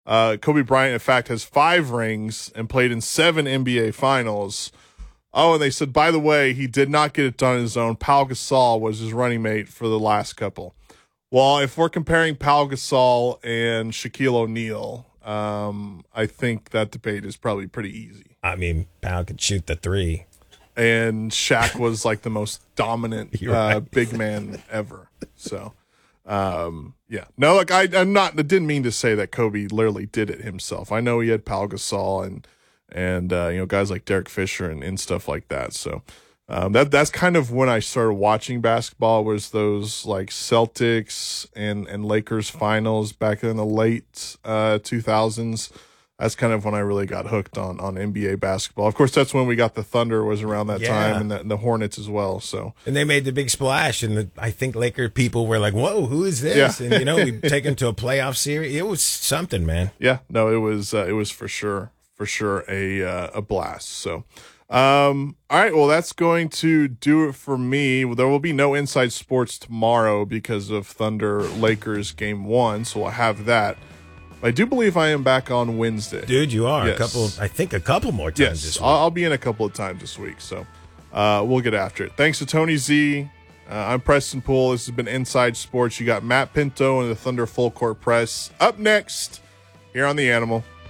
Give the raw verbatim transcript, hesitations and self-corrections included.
Uh, Kobe Bryant, in fact, has five rings and played in seven N B A finals. Oh, and they said, by the way, he did not get it done on his own. Pau Gasol was his running mate for the last couple. Well, if we're comparing Pau Gasol and Shaquille O'Neal, um, I think that debate is probably pretty easy. I mean, Pau could shoot the three. And Shaq was like the most dominant uh, right. big man ever. So, um, yeah. No, like I, I'm not, I didn't mean to say that Kobe literally did it himself. I know he had Pau Gasol and, and uh, you know, guys like Derek Fisher and, and stuff like that. So um, that that's kind of when I started watching basketball, was those like Celtics and, and Lakers finals back in the late uh, two thousands. That's kind of when I really got hooked on, on N B A basketball. Of course, that's when we got the Thunder, was around that yeah. time, and the, and the Hornets as well. So, and they made the big splash, and the, I think Laker people were like, "Whoa, who is this?" Yeah. And you know, we take them to a playoff series. It was something, man. Yeah, no, it was uh, it was for sure for sure a uh, a blast. So, um, all right, well, that's going to do it for me. There will be no Inside Sports tomorrow because of Thunder Lakers game one, so I'll have that. I do believe I am back on Wednesday. Dude, you are. Yes. A couple, I think a couple more times yes, this week. I'll, I'll be in a couple of times this week, so uh, we'll get after it. Thanks to Tony Z. Uh, I'm Preston Poole. This has been Inside Sports. You got Matt Pinto and the Thunder Full Court Press up next here on The Animal.